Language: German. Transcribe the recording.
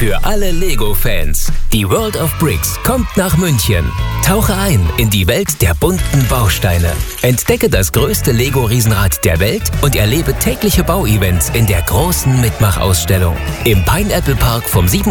Für alle Lego-Fans. Die World of Bricks kommt nach München. Tauche ein in die Welt der bunten Bausteine. Entdecke das größte Lego-Riesenrad der Welt und erlebe tägliche Bauevents in der großen Mitmachausstellung. Im Pineapple Park vom 7.